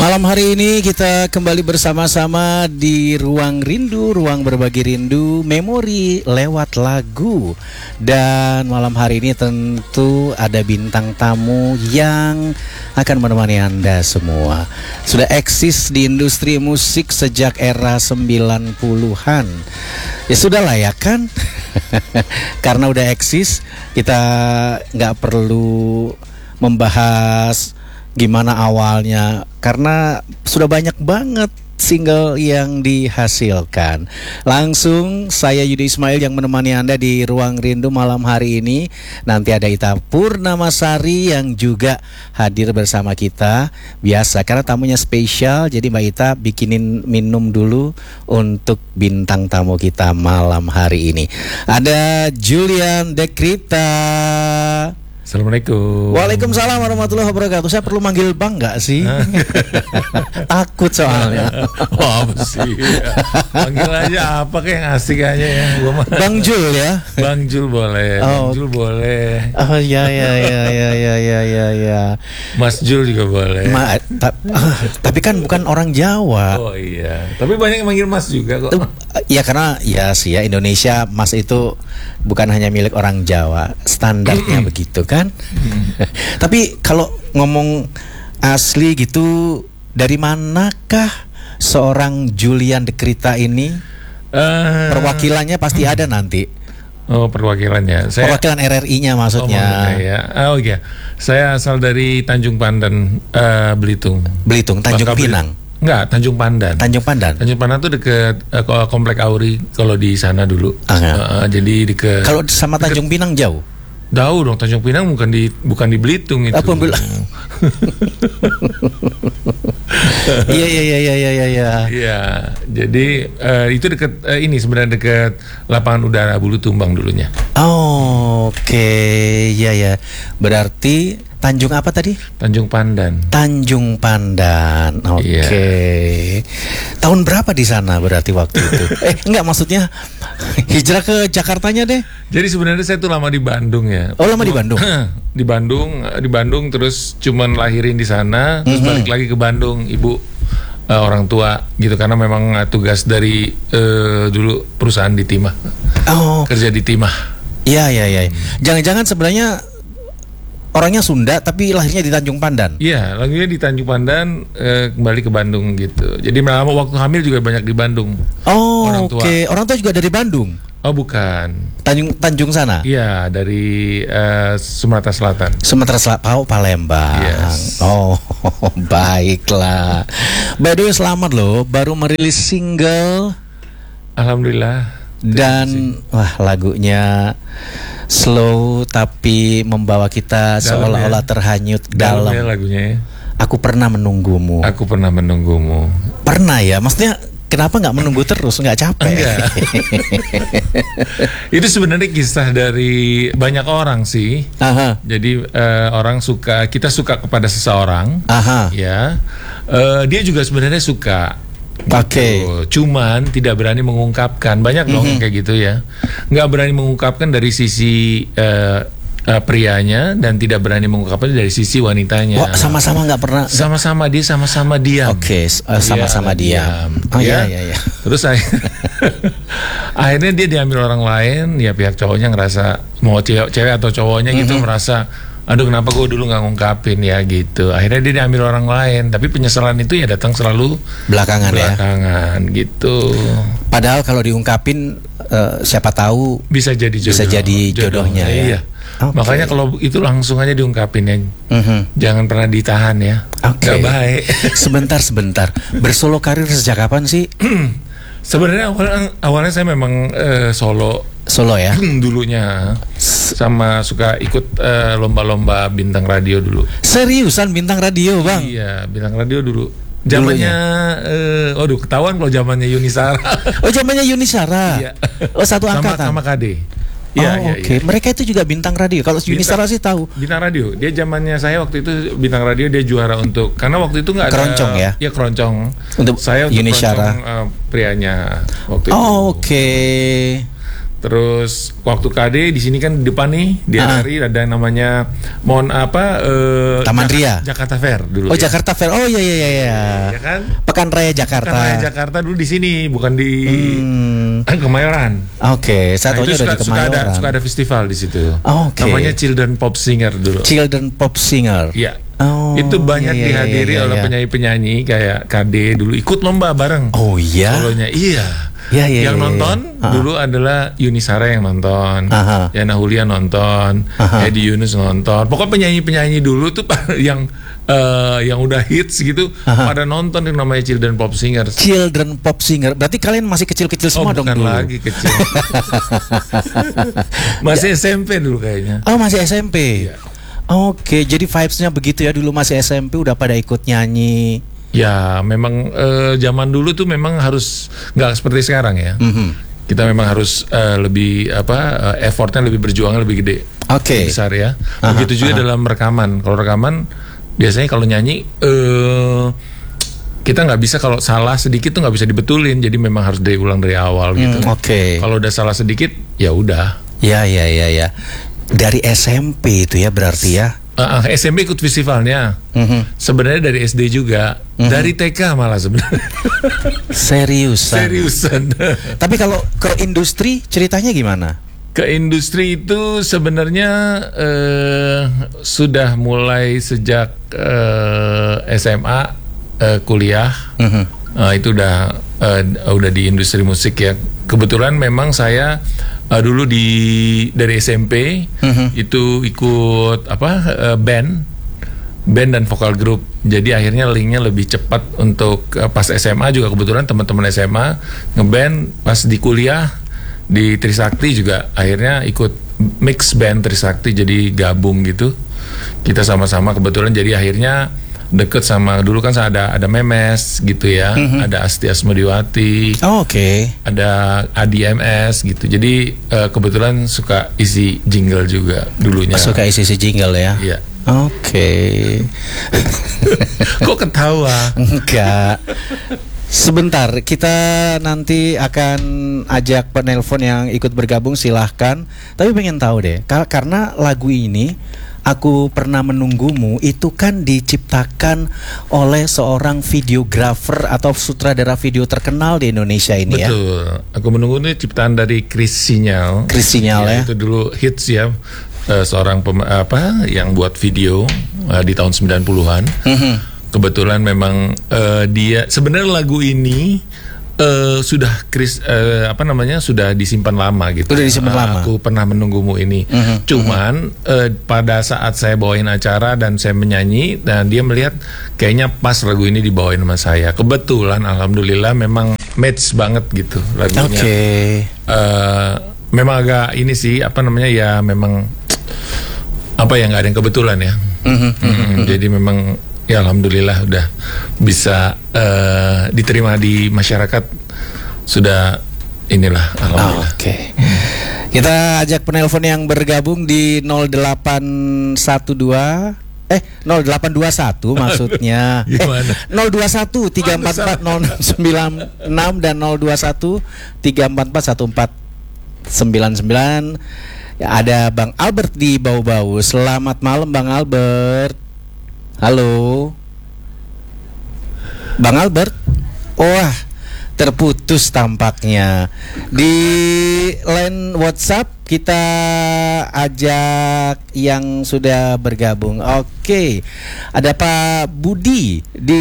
Malam hari ini kita kembali bersama-sama di Ruang Rindu, Ruang Berbagi Rindu, memori lewat lagu. Dan malam hari ini tentu ada bintang tamu yang akan menemani Anda semua. Sudah eksis di industri musik sejak era 90-an. Ya sudah lah ya kan? Karena udah eksis, kita nggak perlu membahas gimana awalnya, karena sudah banyak banget single yang dihasilkan. Langsung saya Yudi Ismail yang menemani Anda di Ruang Rindu malam hari ini. Nanti ada Ita Purnamasari yang juga hadir bersama kita. Biasa, karena tamunya spesial, jadi Mbak Ita bikinin minum dulu untuk bintang tamu kita malam hari ini. Ada Julian Dekrita. Assalamualaikum. Waalaikumsalam warahmatullahi wabarakatuh. Saya perlu manggil bang nggak sih? Takut soalnya. Wah, apa sih? Panggil aja apa kayak yang asik aja ya. Bang Jul ya. Bang Jul boleh. Oh. Bang Jul boleh. Oh ya. Mas Jul juga boleh. Tapi kan bukan orang Jawa. Oh iya. Tapi banyak yang manggil Mas juga kok. Ya karena ya sih ya, Indonesia Mas itu bukan hanya milik orang Jawa. Standarnya begitu kan. Tapi kalau ngomong asli gitu, dari manakah seorang Julian Dekrita ini? Perwakilannya pasti ada nanti. Oh, perwakilannya. Perwakilan RRI-nya maksudnya. Oh iya. Saya asal dari Tanjung Pandan, Belitung. Belitung, Tanjung Pinang. Enggak, Tanjung Pandan. Tanjung Pandan. Tanjung Pandan tuh deket Komplek Auri kalau di sana dulu. Jadi deket. Kalau sama Tanjung Pinang jauh? Jauh dong, Tanjung Pinang bukan di Belitung itu. Iya. Iya, jadi itu dekat ini sebenarnya dekat lapangan udara Bulu Tumbang dulunya. Oh, oke. Ya. Berarti Tanjung apa tadi? Tanjung Pandan. Tanjung Pandan. Oke. Tahun berapa di sana berarti waktu itu? Enggak, maksudnya hijrah ke Jakartanya deh. Jadi sebenarnya saya tuh lama di Bandung ya. Oh, lama di Bandung. Di Bandung terus cuman lahirin di sana, terus balik lagi ke Bandung, ibu orang tua gitu, karena memang tugas dari dulu perusahaan di Timah. Oh. Kerja di Timah. Iya. Jangan-jangan sebenarnya orangnya Sunda tapi lahirnya di Tanjung Pandan. Iya, lahirnya di Tanjung Pandan, kembali ke Bandung gitu. Jadi waktu hamil juga banyak di Bandung. Oh, oke. Orang tua juga dari Bandung? Oh, bukan. Tanjung sana? Iya, dari Sumatera Selatan. Sumatera Selatan, Palembang. Yes. Oh, baiklah. By the way, selamat loh, baru merilis single. Alhamdulillah. Dan wah, lagunya slow tapi membawa kita seolah-olah terhanyut dalam lagunya. Aku pernah menunggumu. Aku pernah menunggumu. Pernah ya, maksudnya kenapa nggak menunggu terus, nggak capek? Enggak. Itu sebenarnya kisah dari banyak orang sih. Aha. Jadi kita suka kepada seseorang. Aha. Ya, dia juga sebenarnya suka. Oke. Cuman tidak berani mengungkapkan. Banyak dong kayak gitu ya. Nggak berani mengungkapkan dari sisi prianya, dan tidak berani mengungkapkan dari sisi wanitanya. Wah, sama-sama nggak pernah. Sama-sama diam. Oke, sama-sama diam. Oh iya. Terus akhirnya dia diambil orang lain. Ya pihak cowoknya ngerasa, mau cewek atau cowoknya gitu, merasa, aduh kenapa gue dulu nggak ngungkapin ya gitu. Akhirnya dia diambil orang lain. Tapi penyesalan itu ya datang selalu belakangan gitu. Padahal kalau diungkapin, siapa tahu bisa jadi jodohnya. Iya. Okay. Makanya kalau itu langsung aja diungkapin ya. Jangan pernah ditahan ya. Gak baik. Sebentar. Bersolo karir sejak kapan sih? Sebenarnya awalnya saya memang solo ya. Dulunya sama suka ikut lomba-lomba bintang radio dulu. Seriusan bintang radio, Bang? Iya, bintang radio dulu. Zamannya ketahuan kalau zamannya Yunisara. Oh, zamannya Yunisara. Iya. Oh, satu angkatan. Sama KD. Oke. Mereka itu juga bintang radio. Kalau Yunisara sih tahu. Bintang radio. Dia zamannya saya waktu itu bintang radio, dia juara untuk, karena waktu itu nggak ada keroncong ya. Iya, keroncong. Untuk saya untuk Yunisara. prianya waktu itu. Oke. Terus waktu KD di sini kan di depan nih di RRI ada yang namanya Taman Ria. Jakarta Fair dulu. Oh, Jakarta Fair. Oh iya. Ya kan? Pekan Raya Jakarta. Pekan Raya Jakarta dulu di sini, bukan di Kemayoran. Oke, satunya itu udah di Kemayoran. suka ada festival di situ. Oke. Namanya Children Pop Singer dulu. Children Pop Singer. Iya. Oh, itu banyak iya, dihadiri oleh penyanyi-penyanyi kayak KD dulu ikut lomba bareng. Oh iya. Solonya iya. Iya, Yang nonton dulu adalah Yuni Sara yang nonton, Yana Hulia nonton, Edi Yunus nonton. Pokoknya penyanyi-penyanyi dulu tuh yang udah hits gitu pada nonton yang namanya Children Pop Singer. Children Pop Singer. Berarti kalian masih kecil-kecil semua dong bukan dulu. lagi kecil. Masih SMP dulu kayaknya. Oh, masih SMP. Iya. Oke, jadi vibes-nya begitu ya, dulu masih SMP udah pada ikut nyanyi. Ya, memang zaman dulu tuh memang harus nggak seperti sekarang ya. Kita memang harus lebih effortnya lebih berjuangnya lebih gede, lebih besar ya. Begitu juga dalam rekaman. Kalau rekaman biasanya kalau nyanyi kita nggak bisa, kalau salah sedikit tuh nggak bisa dibetulin. Jadi memang harus diulang dari awal gitu. Kalau udah salah sedikit ya udah. Ya. Dari SMP itu ya berarti ya. SMP ikut festivalnya. Sebenarnya dari SD juga, dari TK malah sebenarnya. Seriusan. Tapi kalau ke industri ceritanya gimana? Ke industri itu sebenarnya sudah mulai sejak SMA, kuliah. Itu udah di industri musik ya. Kebetulan memang saya dulu dari SMP itu ikut band dan vokal grup. Jadi akhirnya linknya lebih cepat untuk pas SMA juga kebetulan teman-teman SMA ngeband. Pas di kuliah di Trisakti juga akhirnya ikut mix band Trisakti, jadi gabung gitu. Kita sama-sama kebetulan jadi akhirnya deket sama, dulu kan ada Memes gitu ya, ada Asti Asmodiwati, ada Adi MS gitu. Jadi kebetulan suka isi jingle juga dulunya. Suka isi jingle ya? Iya. Kok ketawa? Enggak. Sebentar, kita nanti akan ajak penelpon yang ikut bergabung, silahkan. Tapi pengen tahu deh, karena lagu ini Aku Pernah Menunggumu itu kan diciptakan oleh seorang videografer atau sutradara video terkenal di Indonesia ini. Betul. Ya. Aku Menunggu ini ciptaan dari Chris Sinyal. Ya. Itu dulu hits ya. Seorang yang buat video di tahun 90-an. Kebetulan memang dia sebenarnya lagu ini sudah sudah disimpan lama gitu. Sudah disimpan lama. Aku Pernah Menunggumu ini. Cuman pada saat saya bawain acara dan saya menyanyi dan dia melihat kayaknya pas lagu ini dibawain sama saya. Kebetulan alhamdulillah memang match banget gitu lagunya. Memang agak ini sih ya memang nggak ada yang kebetulan ya. Jadi memang ya alhamdulillah udah bisa diterima di masyarakat, sudah inilah alhamdulillah. Kita ajak penelpon yang bergabung di 0812 0821 maksudnya. 021 344 096 dan 021 344 1499. Ya, ada Bang Albert di Bau-Bau. Selamat malam Bang Albert. Halo Bang Albert. Wah, terputus tampaknya. Di line WhatsApp kita ajak yang sudah bergabung. Ada Pak Budi di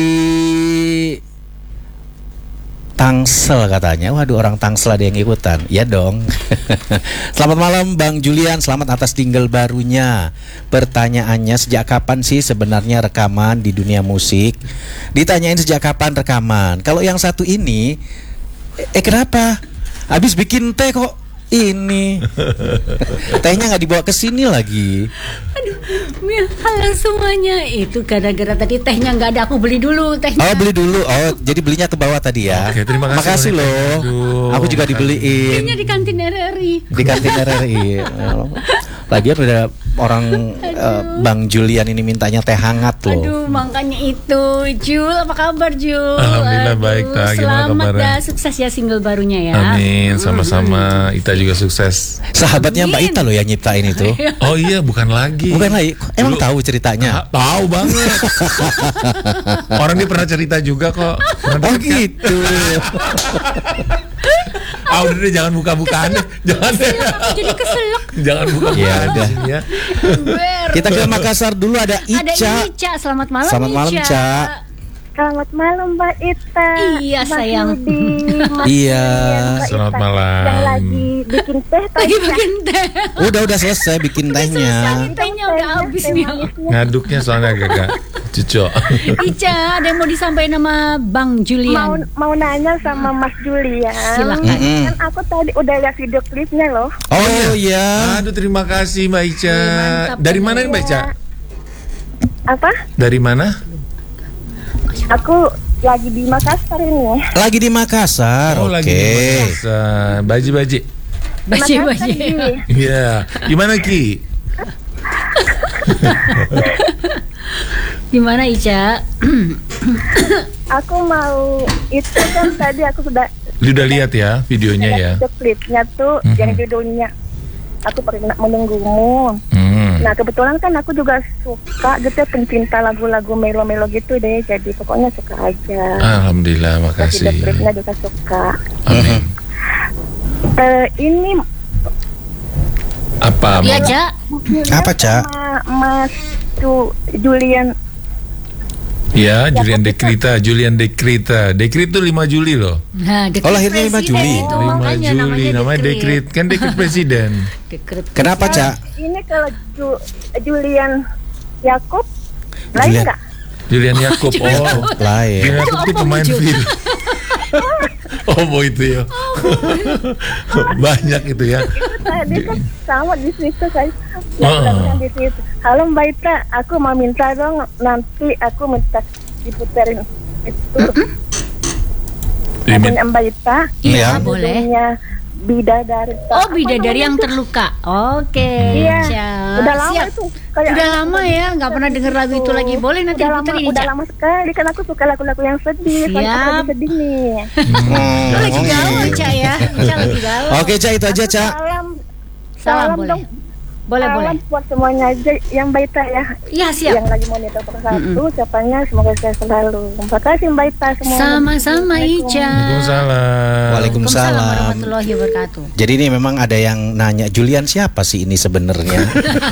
Tangsel katanya. Waduh, orang Tangsel ada yang ikutan. Ya dong. Selamat malam Bang Julian, selamat atas single barunya. Pertanyaannya, sejak kapan sih sebenarnya rekaman di dunia musik? Ditanyain sejak kapan rekaman. Kalau yang satu ini kenapa? Habis bikin teh kok ini tehnya nggak dibawa ke sini lagi. Aduh, halo semuanya. Itu gara-gara tadi tehnya nggak ada, aku beli dulu tehnya. Oh, beli dulu. Oh, jadi belinya ke bawah tadi ya. Terima kasih. Makasih loh. Aku juga dibeliin. Belinya di kantin RRI. Di kantin RRI. Lagian udah orang Bang Julian ini mintanya teh hangat loh. Aduh, makanya itu. Jul, apa kabar Jul? Alhamdulillah baik, Ta. Gimana Selamat kabarnya? dah, sukses ya single barunya ya. Amin, sama-sama. Ita juga sukses. Sahabatnya Mbak Amin. Ita loh yang nyiptain itu. Oh iya, bukan lagi. Bukan lagi. Emang Dulu- tahu ceritanya? Tahu banget. Orang dia pernah cerita juga kok. Pernah Oh dekat. gitu. Udah deh, jangan buka-bukaan deh. Jangan deh. Aku jadi keselak. Jangan buka-bukaan Ya di udah. sini ya. Kita ke Makassar dulu, ada Ada Ica. Ica, selamat malam Selamat malam, Ica. Ca. Selamat malam Mbak Ita. Iya, Mas sayang. Yudi, Mas Iya. Julian, Mbak Selamat Ita. malam. Yang lagi bikin teh Lagi tadi ya. bikin teh. Udah selesai bikin tehnya. Tehnya udah habis Teh nih. manisnya. Ngaduknya soalnya agak cucok. Ica, ada yang mau disampaikan sama Bang Julian? Mau nanya sama Mas Julian. Silakan. Mm-mm. Kan aku tadi udah lihat video klipnya loh. Oh iya. Aduh, terima kasih Mbak Ica. Mantap. Dari mana nih Mbak Ica? Apa? Dari mana? Aku lagi di Makassar ini. Lagi di Makassar. Oh, Oke. lagi di Makassar. Baji-baji. Baji. Ini. Iya. Gimana Ki? Gimana Ica? Aku mau itu kan tadi aku sudah Lu udah lihat ya videonya ya? video klipnya tuh Mhm. yang judulnya Aku Pernah Menunggumu. Hmm. Nah kebetulan kan aku juga suka gitu ya, pencinta lagu-lagu melo-melo gitu deh. Jadi pokoknya suka aja. Alhamdulillah, Video makasih. klipnya juga suka. Amin. Ini Apa? Iya, Mbak? Ca. Apa, Ca? sama Mas Julian. Ya, Julian Dekrita. Dekrit tuh 5 Juli loh. Nah, dekret Oh, lahirnya 5 presiden Juli. itu, 5 makanya Juli namanya Dekrit. Kan Dekrit Presiden. Dekret. Kenapa, Ca? Ini kalau Julian Yakob lain Julian. nggak? Julian Yakob. Oh, Lain. Julian Yakob tuh pemain film. Oh, mau itu ya. Banyak itu ya. Tadi kan sama di situ saya. Ah. Di situ. Halo Mbak Ita, aku mau minta dong nanti aku minta diputerin itu lagunya Mbak Ita. Iya. Boleh. Judulnya Bidadari. Oh, bidadari yang terluka. Oke, Iya. Ca. Udah lama Siap. itu. Kayak Udah lama ya, nggak pernah denger lagu itu lagi. Boleh nanti udah lama, diputerin, udah Ca. lama sekali kan aku suka lagu-lagu yang sedih. Soalnya aku Siap. lagi sedih nih. Lu lagi galau, Ca ya. Ca lagi galau. Oke, Ca, itu aja, Ca. Salam boleh. dong. Boleh, Salam boleh. buat semuanya aja yang Mbak Ita ya. Iya, siap. Yang lagi monitor persatu, siapanya semoga saya selalu. Terima kasih Mbak Ita semua. Sama-sama, Ica. Waalaikumsalam. Waalaikumsalam. warahmatullahi wabarakatuh. Jadi ini memang ada yang nanya, Julian siapa sih ini sebenarnya?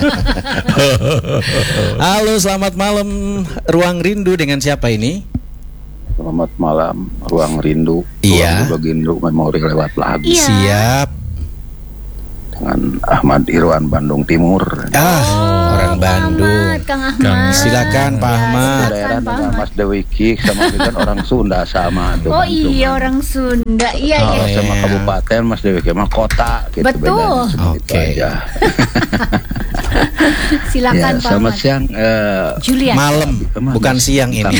Halo, selamat malam Ruang Rindu, dengan siapa ini? Selamat malam, Ruang Rindu. Iya. Ruang Berbagi Rindu memori lewat lagu Iya. Siap. dengan Ahmad Irwan Bandung Timur. Orang Bandung. Ahmad, Kang Ahmad. Kang. Silakan Pak Ahmad. Daerah Pak dengan Ahmad. Mas Dewiki sama itu kan orang Sunda sama tuh. Oh kan, iya, cuman. orang Sunda. Iya, Kalau iya. sama kabupaten Mas Dewiki mah kota gitu. Betul. bedanya, cuma itu Oke. aja. Silakan Ya, Pak selamat Ahmad. siang. Julian. Malam, bukan siang ini.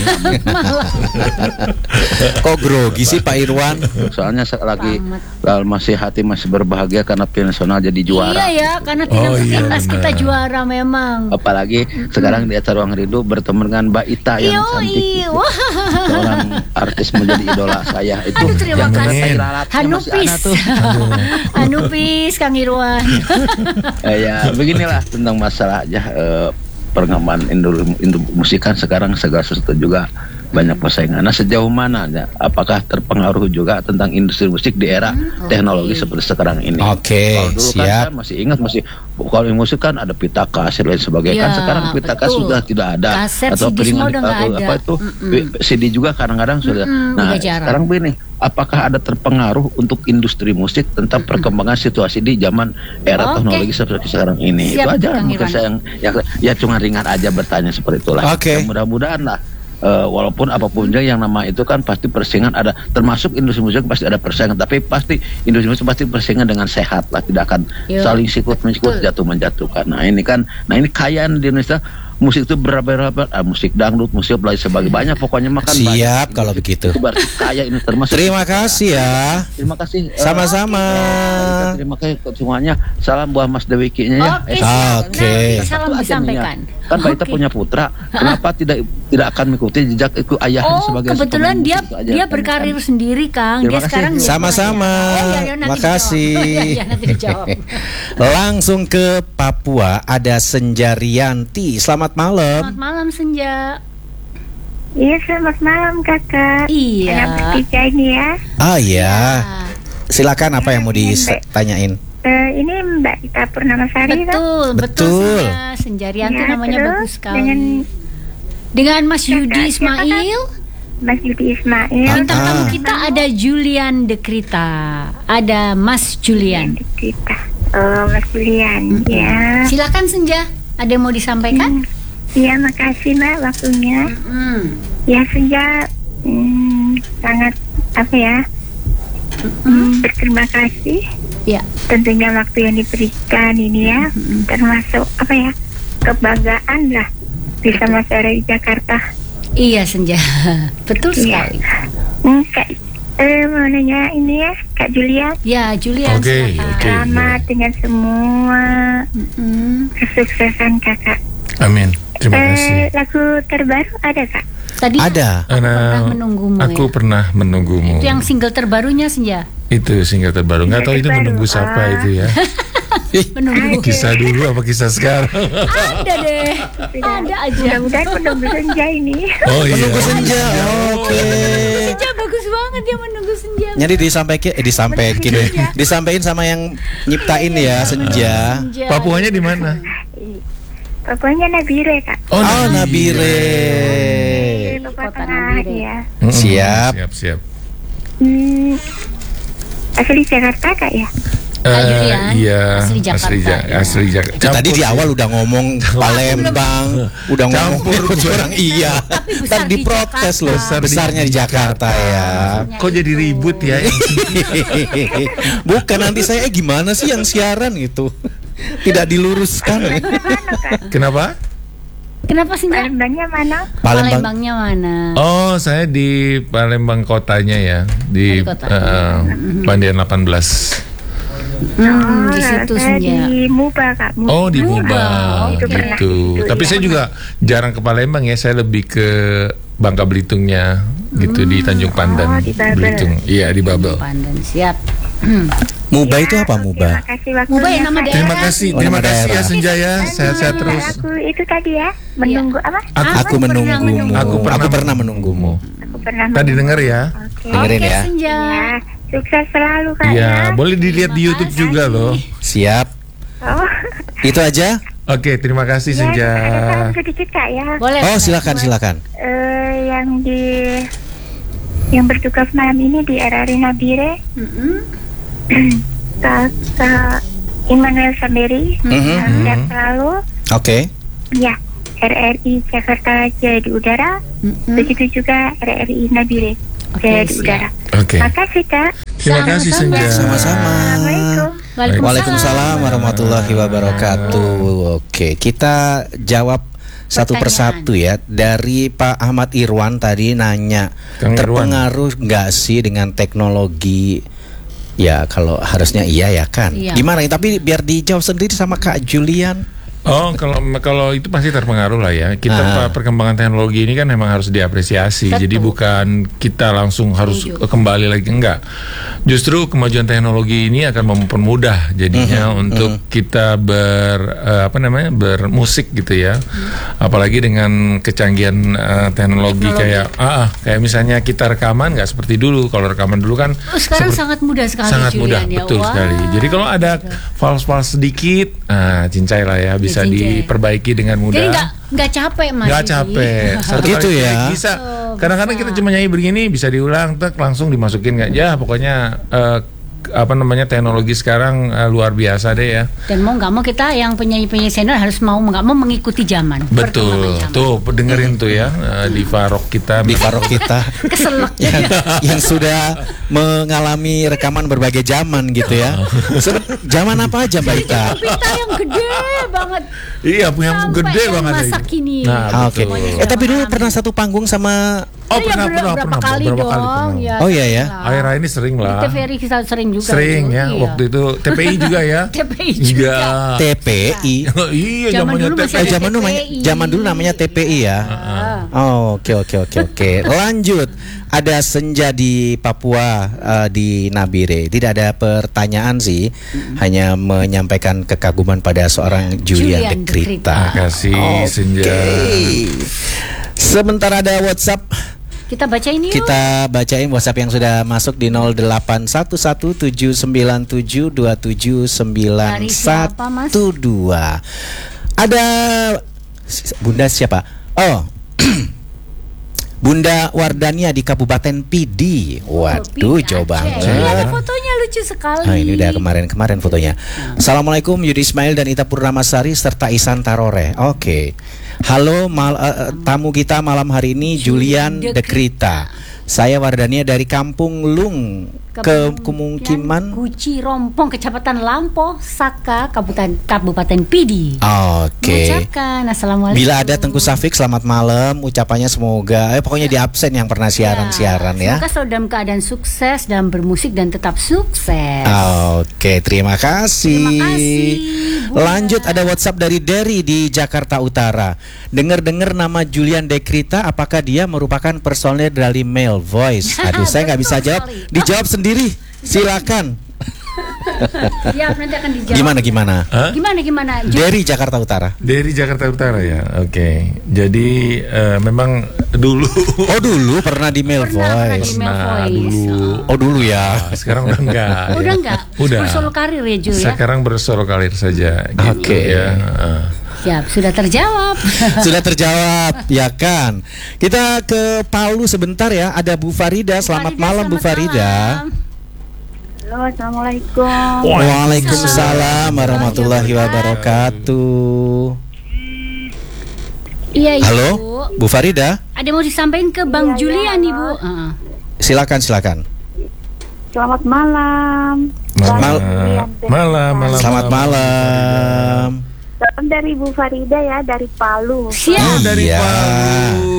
Kok grogi sih Pak Irwan? Soalnya lagi Ahmad. masih hati masih berbahagia karena tim nasional jadi juara. Iya ya, karena Oh, iya, timnas kita benar. juara memang. Apalagi sekarang di acara Ruang Rindu bertemu dengan Mbak Ita yang cantik Yoi, itu. wah. Seorang artis menjadi idola saya itu. Aduh, terima yang kasih. saya ralatnya masih Hanupis. ada tuh. Hanupis, Kang Irwan. Ya beginilah tentang masalah aja pengembangan musik kan sekarang segala sesuatu juga banyak persaingan. Nah sejauh mana ya? Apakah terpengaruh juga tentang industri musik di era teknologi seperti sekarang ini? Oke, Kalau dulu kan siap. saya masih ingat kalau di musik kan ada pita kaset dan sebagainya. Ya, Kan sekarang pita kaset betul. sudah tidak ada. Kaset, atau CD piringan semua udah nggak ada. apa itu CD juga kadang-kadang sudah. Nah udah jarang. sekarang begini, apakah ada terpengaruh untuk industri musik tentang perkembangan situasi di zaman era Oke. teknologi seperti sekarang ini? Siap, Itu aja Kang mungkin Irwan. saya ya cuma ringan aja bertanya seperti itulah. Oke. Ya, mudah-mudahan lah. Walaupun apapun juga yang nama itu kan pasti persaingan ada, termasuk industri musik pasti ada persaingan, tapi pasti industri musik pasti persaingan dengan sehat lah, tidak akan Yo, saling sikut betul. menjatuhkan. Nah ini kayaan di Indonesia musik itu berapa musik dangdut, musik lain sebagainya, banyak pokoknya makan. Siap kalau begitu. Itu berarti kaya ini termasuk. Terima kasih ya. Terima kasih. Sama-sama. Terima kasih semuanya. Salam buat Mas Dewiki-nya ya. Oke, Oke. nanti salam disampaikan. Kan Mbak Ita punya putra, kenapa tidak akan mengikuti jejak itu ayahnya Oh, sebagai kebetulan pemain dia musik aja, dia kan? berkarir sendiri, Kang. Terima Dia kasih. sekarang jadi Sama-sama. nanti Makasih. dijawab. Iya, nanti dijawab. Langsung ke Papua ada Senjarianti. Selamat malam. Selamat malam Senja. Iya, selamat malam kakak. Iya. Anak bertiga ini ya. Ah ya. Ah, Silakan apa yang mau ditanyain? Ini Mbak Ita Purnamasari kan? betul, Betul. Senja. Senjarianti Ya, namanya terus bagus sekali. dengan- Dengan Mas Yudi Kakak, siapa, Ismail. Mas Yudi Ismail. Bintang Ah. tamu kita ada Julian Dekrita. Ada Mas Julian. Kita. Oh, Mas Julian. Ya. Silakan Senja. Ada yang mau disampaikan? Iya, makasih Mbak waktunya. Ya, Senja sangat apa ya? Berterima kasih. Ya. Tentunya waktu yang diberikan ini ya, termasuk apa ya, kebanggaan lah bisa masuk di Jakarta. Iya Senja. Betul Iya. sekali. Kak, mau nanya ini ya, Kak Julia. Ya Julian. Oke, silakan. oke. Selamat dengan semua Mm-mm. kesuksesan kakak. Amin. Terima kasih. Lagu terbaru ada kak? Tadi Ada. Aku pernah menunggumu. Aku ya. pernah menunggumu. Itu yang single terbarunya Senja. Itu single terbaru. Nggak tahu itu Terbaru. menunggu siapa itu ya. Menunggu. Kisah dulu apa kisah sekarang? Ada deh. Ada aja. Mudah-mudahan menunggu senja ini. Oh iya. Menunggu senja. Oke. Senja bagus banget dia menunggu Senja. Jadi disampaikan sama yang nyiptain ya Senja. Senja. Papuanya di mana? Pokoknya Nabire kak. Oh, Nabire. Papua Kota Tengah Nabire. ya. Siap. Siap. Asli Jakarta kak ya? Julian, Iya. asli Jakarta. Asli Jakarta. Tadi di awal udah ngomong Palembang, udah ngomong orang iya. besar Tadi di protes loh, Jakarta. besarnya di Jakarta ya. Kok jadi ribut ya? Bukan nanti saya gimana sih yang siaran gitu. Tidak diluruskan. Kenapa? Kenapa Senja? Palembangnya mana? Palembang. Palembangnya mana? Oh, saya di Palembang kotanya ya, di Di kota. Bandian 18. Di situ saya Senja. di Muba kak. Oh, di Muba Itu pernah gitu. itu, Tapi ya. saya juga jarang ke Palembang ya, saya lebih ke Bangka Belitungnya gitu di Tanjung Pandan, di Babel. Belitung. Iya, di Babel. Pandan siap. Muba itu apa Muba? Terima kasih waktunya. Muba yang nama Kak. daerah. Terima kasih, Oh, terima nama kasih ya daerah. Senjaya. Sehat-sehat terus. Aku itu tadi ya menunggu apa? Aku menunggumu. Aku pernah pernah menunggumu. Aku pernah Tadi menunggu. dengar ya. Oke. Dengerin Oke ya. Senja. Ya, sukses selalu kak ya. Iya, boleh dilihat di YouTube juga loh. Siap. Oh, Itu aja. Oke, terima kasih ya, Senja. ada salam sedikit kak ya. Boleh. Oh, silakan. Yang bertugas malam ini di RRI Nabire, Kak Immanuel Samberi, sehat selalu. Oke. Ya, RRI Jakarta Jaya di Udara, begitu juga RRI Nabire Jaya di siap. Udara. Oke. Makasih kak. Terima kasih Sama-sama. Senja. Sama-sama. Assalamualaikum. Waalaikumsalam warahmatullahi wabarakatuh. Oke, kita jawab satu Pertanyaan. persatu ya. Dari Pak Ahmad Irwan tadi nanya, Kang Irwan. terpengaruh nggak sih dengan teknologi? Ya kalau harusnya iya ya kan. Iya. Gimana? Tapi biar dijawab sendiri sama Kak Julian. Oh, kalau itu pasti terpengaruh lah ya. Kita perkembangan teknologi ini kan memang harus diapresiasi. Betul. Jadi bukan kita langsung harus Setuju. kembali lagi, enggak. Justru kemajuan teknologi ini akan mempermudah jadinya untuk kita bermusik gitu ya. Apalagi dengan kecanggihan teknologi kayak misalnya kita rekaman nggak seperti dulu. Kalau rekaman dulu kan Oh, sekarang sangat mudah sekali sangat mudah, Julian, ya. betul Wah. sekali. Jadi kalau ada fals-fals sedikit, cincai lah ya, bisa cincai. diperbaiki dengan mudah. Jadi nggak capek Mas. Nggak Yudi. capek. Satu Begitu kali ya. Bisa. Kadang-kadang kita cuma nyanyi begini bisa diulang, tek langsung dimasukin nggak? Ya pokoknya teknologi sekarang luar biasa deh ya. Dan mau nggak mau kita yang penyanyi-penyanyi senior harus mau nggak mau mengikuti zaman. Betul. Tuh dengerin tuh ya di Farok kita. Di Farok kita Keselak. yang sudah mengalami rekaman berbagai zaman gitu ya. Zaman apa aja Mbak Ika? Kita yang gede banget. Iya, punya Sampai gede yang banget. masa kini. Nah, Oke. betul. Tapi dulu pernah satu panggung sama. Oh, Iya, pernah berapa kali beberapa kali dong. pernah. Ya, Oh, iya ya. Akhir ini sering Di lah. TVRI kita sering juga. Sering itu. ya, Iya. waktu itu TPI juga ya. TPI juga. Iya. TPI. Iya, Zaman zamannya dulu masih TPI. ada Zaman dulu namanya TPI ya. Oh, oke. Lanjut. Ada senja di Papua di Nabire. Tidak ada pertanyaan sih, hanya menyampaikan kekaguman pada seorang Julian de Krita. Makasih Senja. Sebentar ada WhatsApp. Kita baca ini yuk. Kita bacain WhatsApp yang sudah masuk di 08117927919112. Ada Bunda siapa? Oh. Bunda Wardania di Kabupaten Pidi. Waduh, jauh banget. Ini ada fotonya lucu sekali. Nah, ini udah kemarin fotonya. Assalamualaikum Yudi Ismail dan Ita Purnamasari serta Isan Tarore. Oke. Halo tamu kita malam hari ini Julian de Krita. Saya Wardania dari Kampung Lung, Kemungkiman Guci Rompong, Kecamatan Lampo, Saka, Kabupaten Pidi. Oke. Mengucapkan Assalamualaikum. Bila ada Tengku Safik, selamat malam. Ucapannya semoga, pokoknya di absen yang pernah siaran-siaran ya. Semoga selalu dalam keadaan sukses, dalam bermusik dan tetap sukses. Oke, terima kasih. Terima kasih, Bunda. Lanjut ada WhatsApp dari Derry di Jakarta Utara. Dengar-dengar nama Julian de Krita, apakah dia merupakan personel dari Male Voice? Aduh, saya nggak bisa Betul jawab. sekali. Dijawab sendiri. Silakan. Ya, nanti akan dijawab. Gimana? Hah? Gimana? Dari Jakarta Utara. Dari Jakarta Utara ya. Oke. Jadi memang dulu. Oh, dulu pernah di Male Pernah Voice. di Male Voice. dulu. Oh, dulu ya. Sekarang udah enggak. Udah ya. enggak? Udah. Bersolo karir ya, Jul ya? Sekarang bersolo karir saja. Gitu, Oke. Ya. Siap, sudah terjawab. Sudah terjawab, ya kan? Kita ke Palu sebentar ya. Ada Bu Farida. Selamat malam, Bu Farida. Halo, assalamualaikum. Waalaikumsalam warahmatullahi wabarakatuh. Iya, Ibu. Halo, Bu Farida. Ada mau disampaikan ke Bang Julian, Ibu? Silakan. Selamat malam. Malam. Selamat malam. Salam dari Bu Farida ya, dari Palu. Siap. Dari Iya. Palu.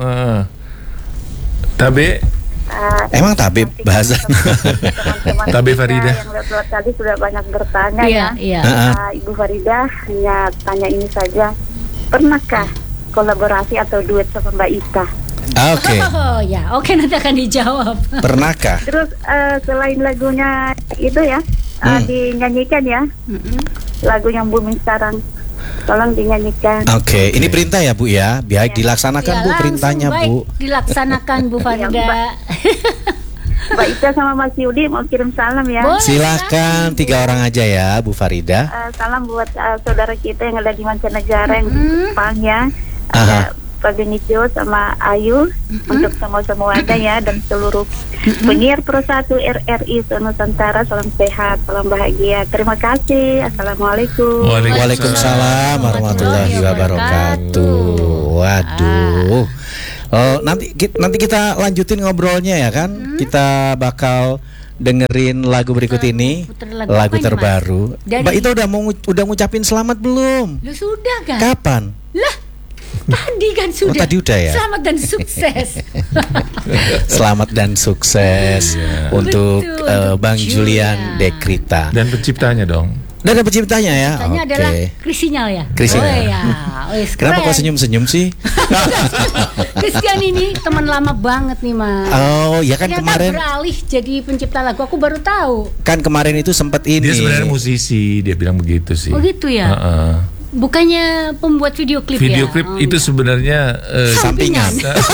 Tabe. Emang tabe bahasanya? Teman-teman Tabe kita Farida. yang lewat tadi sudah banyak bertanya Iya, ya. iya. Ibu Farida hanya tanya ini saja. Pernahkah kolaborasi atau duet sama Mbak Ika? Oke. Oh ya, oke, nanti akan dijawab. Pernahkah? Terus selain lagunya itu ya, dinyanyikan ya. Lagu yang booming sekarang. Tolong dinyanyikan. Oke, ini perintah ya Bu ya. Biar dilaksanakan Ya, Bu langsung perintahnya baik Bu. dilaksanakan Bu Farida. Mbak Ika sama Mas Yudi mau kirim salam ya. Boleh. Silahkan 3 orang aja ya Bu Farida. Salam buat saudara kita yang ada di mancanegara yang di Jepang ya. Aha. Ada Pak Benicio sama Ayu untuk semua-semuanya ya, dan seluruh penyiar Pro 1 RRI Nusantara, salam sehat, salam bahagia. Terima kasih. Assalamualaikum. Waalaikumsalam warahmatullahi wabarakatuh. Waduh. Oh, nanti kita lanjutin ngobrolnya ya kan? Kita bakal dengerin lagu berikut ini, puter lagu lagu apa ini, terbaru. Mas? Mbak Ita udah ngucapin selamat belum? Lu sudah kan? Kapan? Lah, tadi kan sudah. Oh, tadi udah ya? Selamat dan sukses. Selamat dan sukses untuk Betul, Bang Julian. Julian de Krita. Dan penciptanya dong. Dan ada penciptanya ya. Tanya Oke. adalah Krisinyal ya. Krisinyal. Oh ya. Wis, Kenapa keren. kok senyum-senyum sih? Christian ini teman lama banget nih, Mas. Oh, ya kan Ternyata kemarin beralih jadi pencipta lagu. Aku baru tahu. itu sempat ini. Dia sebenarnya musisi, dia bilang begitu sih. Oh gitu ya. Heeh. Bukannya pembuat video klip ya? Video klip Oh. itu sebenarnya Sampingan.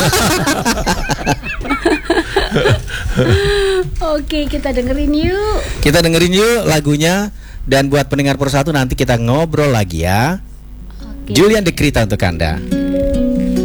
Oke, kita dengerin yuk. Kita dengerin yuk lagunya, dan buat pendengar Pro 1 nanti kita ngobrol lagi ya. Oke. Julian de Krita untuk Anda.